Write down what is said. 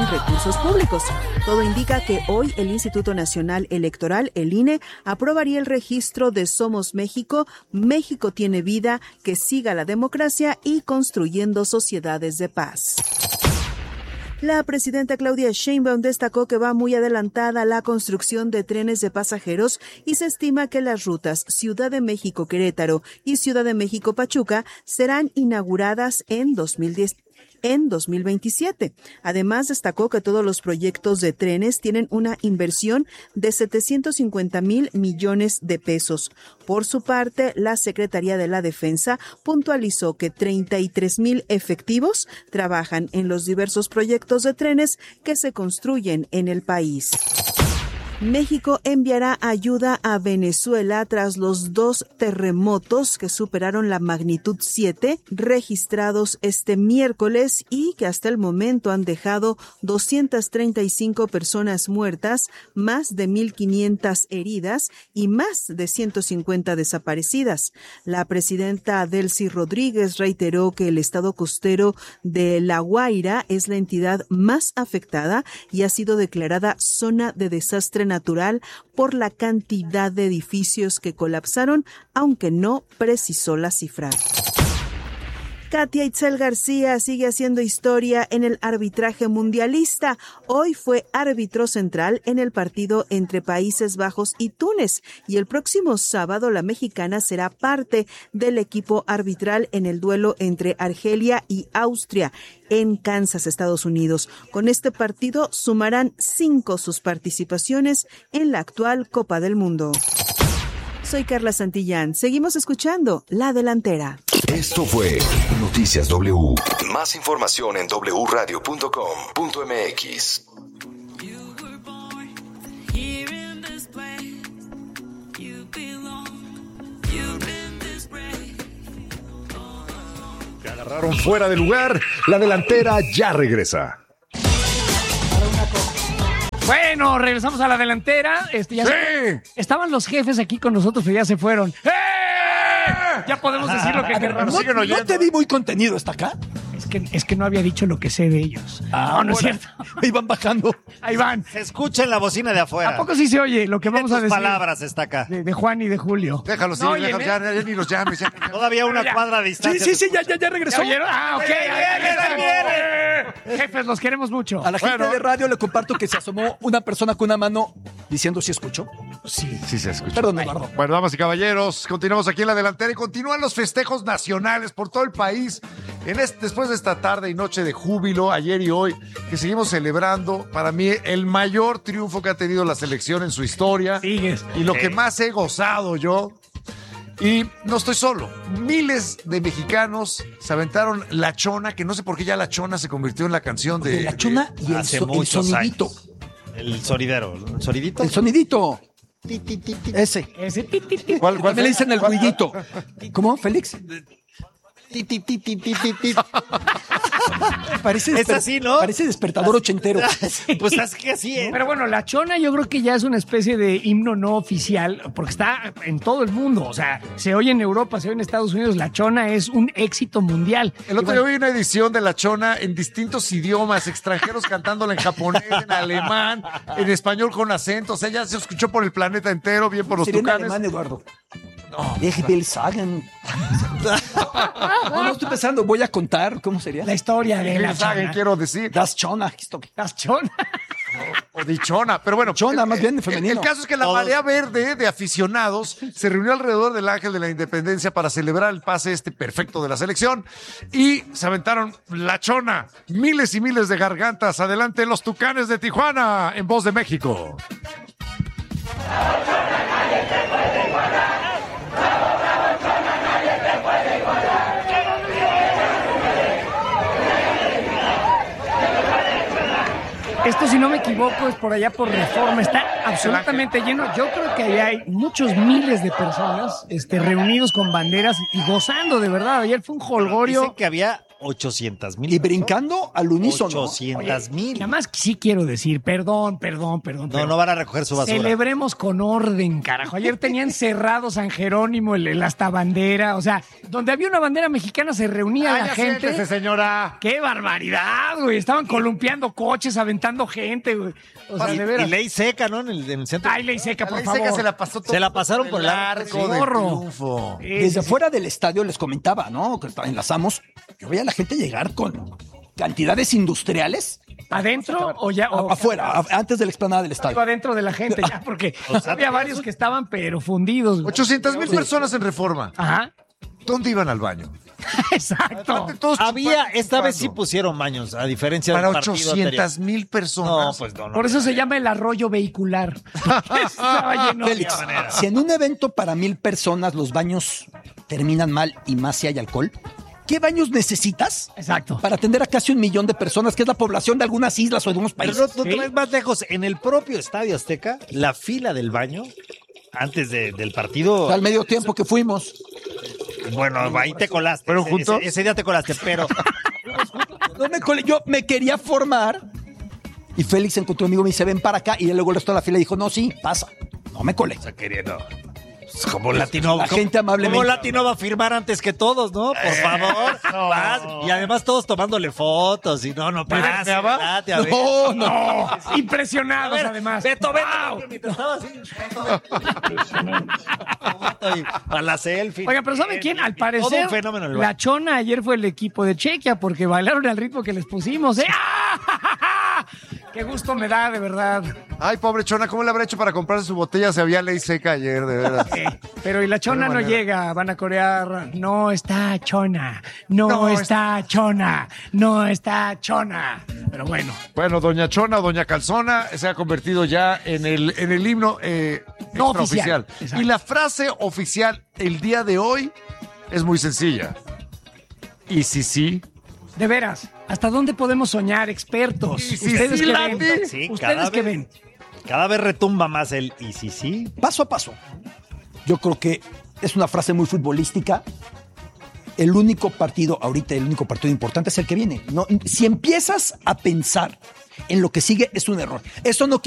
desvían recursos públicos. Todo indica que hoy el Instituto Nacional Electoral, el INE, aprobaría el registro de Somos México, México tiene vida, que siga la democracia y construyendo sociedades de paz. La presidenta Claudia Sheinbaum destacó que va muy adelantada la construcción de trenes de pasajeros y se estima que las rutas Ciudad de México-Querétaro y Ciudad de México-Pachuca serán inauguradas en 2027. Además, destacó que todos los proyectos de trenes tienen una inversión de 750,000 millones de pesos. Por su parte, la Secretaría de la Defensa puntualizó que 33,000 efectivos trabajan en los diversos proyectos de trenes que se construyen en el país. México enviará ayuda a Venezuela tras los 2 terremotos que superaron la magnitud 7 registrados este miércoles y que hasta el momento han dejado 235 personas muertas, más de 1,500 heridas y más de 150 desaparecidas. La presidenta Delcy Rodríguez reiteró que el estado costero de La Guaira es la entidad más afectada y ha sido declarada zona de desastre natural por la cantidad de edificios que colapsaron, aunque no precisó la cifra. Katia Itzel García sigue haciendo historia en el arbitraje mundialista. Hoy fue árbitro central en el partido entre Países Bajos y Túnez y el próximo sábado la mexicana será parte del equipo arbitral en el duelo entre Argelia y Austria en Kansas, Estados Unidos. Con este partido sumarán 5 sus participaciones en la actual Copa del Mundo. Soy Carla Santillán. Seguimos escuchando La Delantera. Esto fue Noticias W. Más información en wradio.com.mx. Se agarraron fuera de lugar. La Delantera ya regresa. Bueno, regresamos a La Delantera. Estaban los jefes aquí con nosotros, pero ya se fueron. Ya podemos decir lo que queramos. ¿No te vi muy contenido hasta acá? Es que no había dicho lo que sé de ellos. No es cierto. Ahí van bajando. Ahí van. Se escucha en la bocina de afuera. ¿A poco sí se oye lo que vamos a decir? Palabras está acá. De Juan y de Julio. Déjalos, no, déjalos, ya ni los llames. Ya. Todavía una cuadra de distancia. Sí, ya regresó. ¿Ya oyeron? Ok. Jefes, los queremos mucho. A la gente de radio le comparto que se asomó una persona con una mano diciendo si escuchó. Sí se escuchó. Perdón, Eduardo. Bueno, damas y caballeros, continuamos aquí en La Delantera y continúan los festejos nacionales por todo el país. Después de esta tarde y noche de júbilo, ayer y hoy, que seguimos celebrando, para mí, el mayor triunfo que ha tenido la selección en su historia. Sigues. Y lo que más he gozado yo. Y no estoy solo. Miles de mexicanos se aventaron La Chona, que no sé por qué ya La Chona se convirtió en la canción de... La Chona y el sonidito. El sonidero. ¿El sonidito? El sonidito. Ese. ¿Cuál me le dicen el ruidito. ¿Cómo, Félix? Es así, ¿no? Parece despertador ochentero. Pues es que así, ¿eh? Pero bueno, La Chona yo creo que ya es una especie de himno no oficial, porque está en todo el mundo. O sea, se oye en Europa, se oye en Estados Unidos. La Chona es un éxito mundial. El otro día vi una edición de La Chona en distintos idiomas, extranjeros cantándola en japonés, en alemán, en español con acento. O sea, ya se escuchó por el planeta entero, bien por los Sería en tucanes. alemán, Eduardo. No, Ich will sagen. No estoy pensando, voy a contar, ¿cómo sería? La historia de La Chona. Quiero decir. Das Chona. Das Chona. O dichona, pero bueno. Chona, más bien femenino. El caso es que la marea verde de aficionados se reunió alrededor del Ángel de la Independencia para celebrar el pase perfecto de la selección y se aventaron La Chona. Miles y miles de gargantas. Adelante los Tucanes de Tijuana en Voz de México. ¡Bravo, Chona, nadie te puede igualar! ¡Bravo, bravo, Chona, nadie te puede igualar! Esto, si no me equivoco, es por allá por Reforma. Está absolutamente lleno. Yo creo que allá hay muchos miles de personas reunidos con banderas y gozando, de verdad. Ayer fue un jolgorio. Dicen que había 800,000. Y brincando al unísono. 800,000. Nada más sí quiero decir, perdón. No van a recoger su basura. Celebremos con orden, carajo. Ayer tenían cerrado San Jerónimo, el hasta bandera. O sea, donde había una bandera mexicana se reunía la gente. Siéntese, señora. ¡Qué barbaridad, güey! Estaban columpiando coches, aventando gente, güey. O sea, de veras. Y ley seca, ¿no? En el centro. Ay, ley seca, por La ley favor. seca se la pasó todo. Se la pasaron por el arco del Zorro. triunfo. Desde fuera del estadio les comentaba, ¿no? Que enlazamos. Yo veía a la gente llegar con cantidades industriales. ¿Adentro o ya? Afuera, antes de la explanada del estadio. Adentro de la gente, ya, porque había varios que estaban pero fundidos. Güey. 800,000 personas en Reforma. Ajá. ¿Dónde iban al baño? Exacto. Aparte, todos Esta vez sí chupando. pusieron baños, a diferencia Para del partido anterior. 800,000 personas. No, pues no. Por eso se llama el arroyo vehicular. Estaba lleno. Félix, si en un evento para 1,000 personas los baños terminan mal y más si hay alcohol, ¿qué baños necesitas Exacto. para atender a casi 1,000,000 de personas, que es la población de algunas islas o de unos Pero países? no te ves más lejos. En el propio Estadio Azteca, la fila del baño, antes del partido. Al medio tiempo que fuimos. Bueno, ahí te colaste. ¿Fueron juntos? Ese día te colaste, pero. No me colé, yo me quería formar y Félix encontró un amigo y me dice, ven para acá. Y él luego el resto de la fila dijo, no, sí, pasa. No me colé. O sea, queriendo. Como latino. La gente amablemente. Como latino va a firmar antes que todos, ¿no? Por favor. Vas. Y además todos tomándole fotos. Y no pasa. Date, a ver. No. Impresionados, además. Beto, ¡Wow! mientras estaba así. A la selfie. Oiga, pero ¿saben quién? Al Todo parecer, un fenómeno. el la Chona ayer fue el equipo de Chequia porque bailaron al ritmo que les pusimos, ¿eh? ¡Ah! ¡Qué gusto me da, de verdad! Ay, pobre Chona, ¿cómo le habrá hecho para comprarse su botella? Se había ley seca ayer, de veras. Pero y la Chona no llega, van a corear, no está Chona, no está Chona, no está Chona. Pero bueno. Bueno, Doña Chona o Doña Calzona se ha convertido ya en el himno No oficial. oficial. Y la frase oficial el día de hoy es muy sencilla. Y sí. De veras, ¿hasta dónde podemos soñar, expertos? Sí, sí, ¿Ustedes sí, qué Lati. ven? Sí, ¿Ustedes qué ven? Cada vez retumba más el y sí. Paso a paso. Yo creo que es una frase muy futbolística. El único partido importante es el que viene. No, si empiezas a pensar en lo que sigue, es un error. Eso no